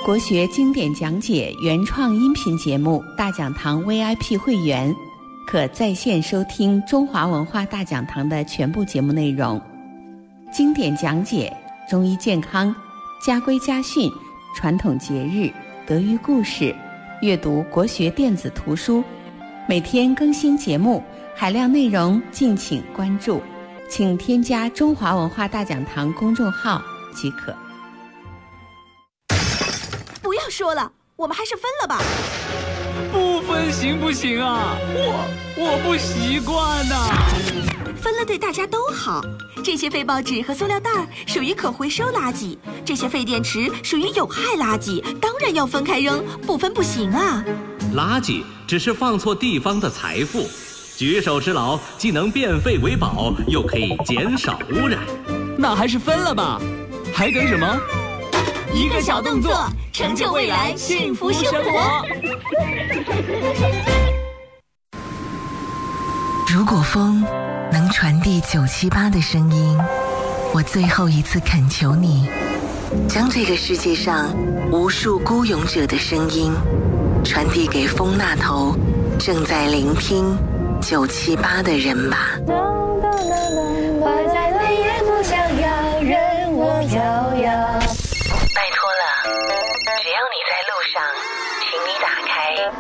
国学经典讲解原创音频节目大讲堂 VIP 会员可在线收听中华文化大讲堂的全部节目内容，经典讲解、中医健康、家规家训、传统节日、德育故事，阅读国学电子图书，每天更新节目，海量内容敬请关注，请添加中华文化大讲堂公众号即可。 不要说了，我们还是分了吧。 不分行不行啊？我不习惯呐。 分了对大家都好。这些废报纸和塑料袋属于可回收垃圾，这些废电池属于有害垃圾，当然要分开扔，不分不行啊。 垃圾只是放错地方的财富，举手之劳既能变废为宝，又可以减少污染。 那还是分了吧，还等什么？ 一个小动作，成就未来幸福生活。 如果风能传递978的声音，我最后一次恳求你，将这个世界上无数孤勇者的声音传递给风那头正在聆听978的人吧。